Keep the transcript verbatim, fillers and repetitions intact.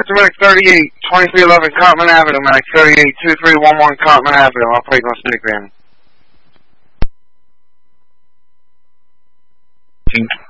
to Medic thirty-eight, twenty-three eleven Cartman Avenue, Medic thirty-eight, two three one one Cartman Avenue, operating on Stick Van.